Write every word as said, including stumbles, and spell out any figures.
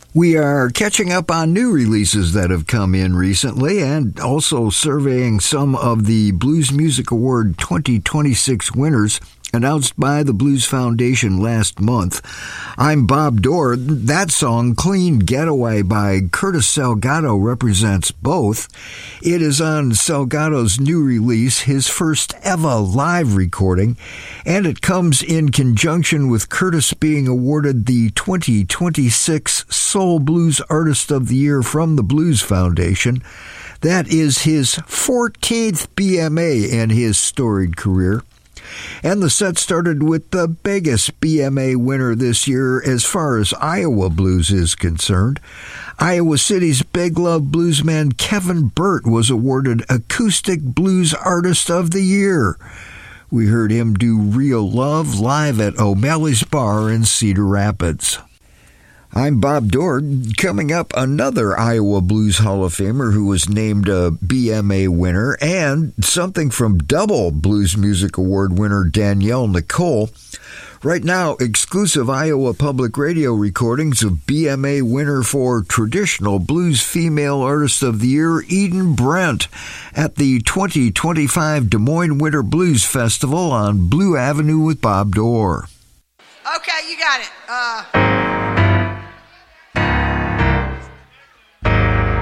We are catching up on new releases that have come in recently and also surveying some of the Blues Music Award twenty twenty-six winners announced by the Blues Foundation last month. I'm Bob Dorr. That song, Clean Getaway by Curtis Salgado, represents both. It is on Salgado's new release, his first ever live recording, and it comes in conjunction with Curtis being awarded the twenty twenty-six Soul Blues Artist of the Year from the Blues Foundation. That is his fourteenth B M A in his storied career. And the set started with the biggest B M A winner this year as far as Iowa blues is concerned. Iowa City's Big Love bluesman Kevin Burt was awarded Acoustic Blues Artist of the Year. We heard him do Real Love live at O'Malley's Bar in Cedar Rapids. I'm Bob Dorr. Coming up, another Iowa Blues Hall of Famer who was named a B M A winner, and something from double Blues Music Award winner Danielle Nicole. Right now, exclusive Iowa Public Radio recordings of B M A winner for Traditional Blues Female Artist of the Year, Eden Brent, at the twenty twenty-five Des Moines Winter Blues Festival on Blue Avenue with Bob Dorr. Okay, you got it. Uh...